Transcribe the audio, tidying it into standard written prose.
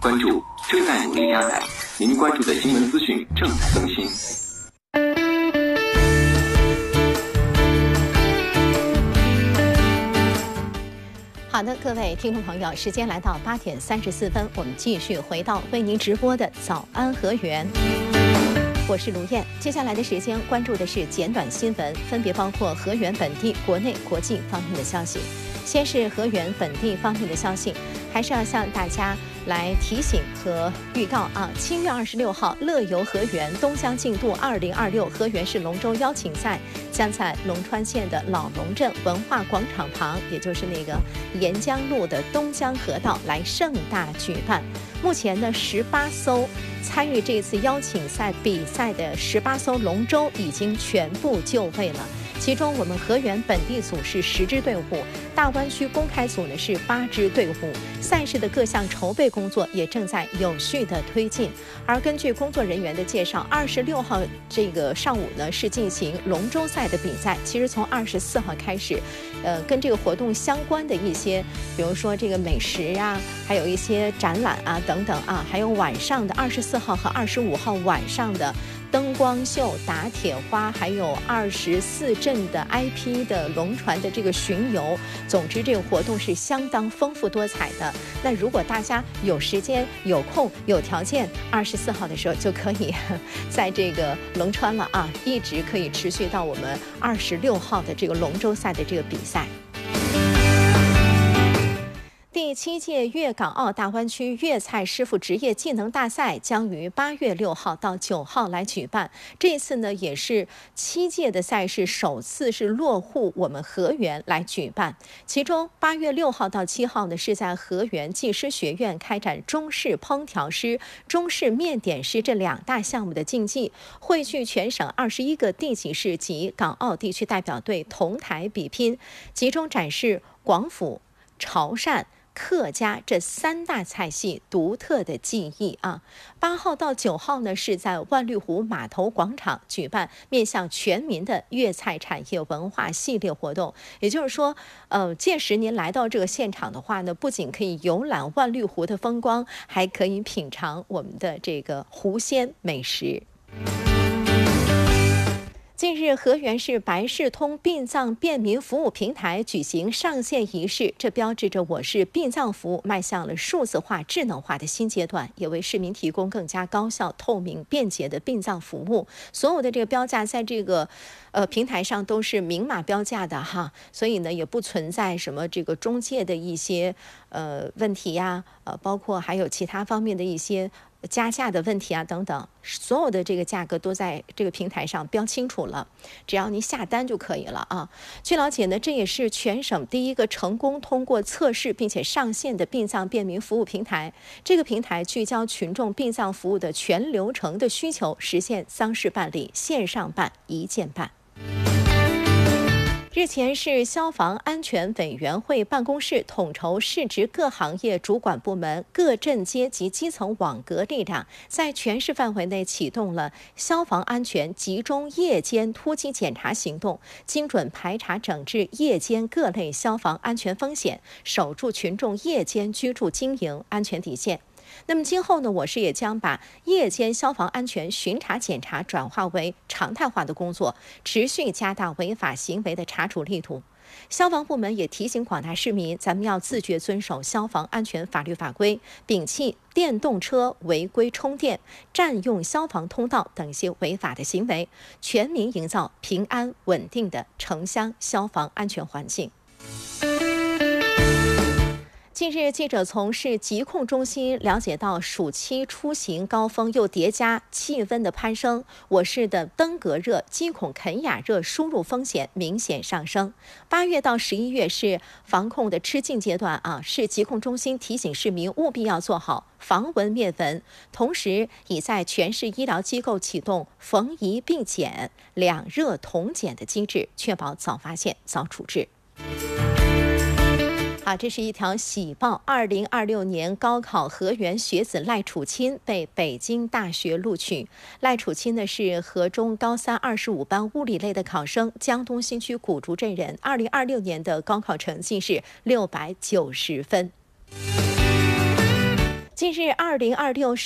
关注正在努力加载，您关注的新闻资讯正在更新。 好的，各位听众朋友，时间来到8点34分，我们继续回到为您直播的早安河源。我是卢燕，接下来的时间关注的是简短新闻，分别包括河源本地、国内、国际方面的消息。先是河源本地方面的消息，还是要向大家来提醒和预告啊！7月26号，乐游河源东江竞渡2026河源市龙舟邀请赛将在龙川县的老龙镇文化广场旁，也就是那个沿江路的东江河道来盛大举办。目前呢，18艘参与这次邀请赛比赛的18艘龙舟已经全部就位了。其中，我们河源本地组是10支队伍，大湾区公开组呢是8支队伍。赛事的各项筹备工作也正在有序的推进。而根据工作人员的介绍，26号这个上午呢是进行龙舟赛的比赛。其实从24号开始，跟这个活动相关的一些，比如说这个美食啊，还有一些展览啊等等啊，还有晚上的24号和25号晚上的灯光秀、打铁花，还有24镇的 IP 的龙船的这个巡游。总之，这个活动是相当丰富多彩的。那如果大家有时间、有空、有条件，24号的时候就可以在这个龙川了啊，一直可以持续到我们26号的这个龙舟赛的这个比赛。第7届粤港澳大湾区粤菜师傅职业技能大赛将于8月6号到9号来举办。这次呢，也是7届的赛事首次是落户我们河源来举办。其中8月6号到7号呢，是在河源技师学院开展中式烹调师、中式面点师这2大项目的竞技，汇聚全省21个地级市及港澳地区代表队同台比拼，集中展示广府、潮汕、客家这3大菜系独特的技艺啊。8号到9号呢，是在万绿湖码头广场举办面向全民的粤菜产业文化系列活动。也就是说，届时您来到这个现场的话呢，不仅可以游览万绿湖的风光，还可以品尝我们的这个湖鲜美食。近日，河源市白世通殡葬便民服务平台举行上线仪式，这标志着我市殡葬服务迈向了数字化、智能化的新阶段，也为市民提供更加高效、透明、便捷的殡葬服务。所有的这个标价在这个平台上都是明码标价的哈，所以呢也不存在什么这个中介的一些问题呀，包括还有其他方面的一些加价的问题啊等等，所有的这个价格都在这个平台上标清楚了，只要你下单就可以了啊。据了解呢，这也是全省第一个成功通过测试并且上线的殡葬便民服务平台。这个平台聚焦群众殡葬服务的全流程的需求，实现丧事办理线上办、一键办。日前，市消防安全委员会办公室统筹市直各行业主管部门、各镇街及基层网格力量，在全市范围内启动了消防安全集中夜间突击检查行动，精准排查整治夜间各类消防安全风险，守住群众夜间居住经营安全底线。那么今后呢，我市也将把夜间消防安全巡查检查转化为常态化的工作，持续加大违法行为的查处力度。消防部门也提醒广大市民，咱们要自觉遵守消防安全法律法规，摒弃电动车违规充电、占用消防通道等一些违法的行为，全民营造平安稳定的城乡消防安全环境。近日，记者从市疾控中心了解到，暑期出行高峰又叠加气温的攀升，我市的登革热、鸡孔肯雅热输入风险明显上升。8月到11月是防控的吃紧阶段啊，市疾控中心提醒市民务必要做好防蚊灭蚊，同时已在全市医疗机构启动逢宜并检、两热同检的机制，确保早发现、早处置。这是一条喜报：2026年高考河源学子赖楚钦被北京大学录取。赖楚钦呢是河中高三25班物理类的考生，江东新区古竹镇人。2026年的高考成绩是690分。 近日，2026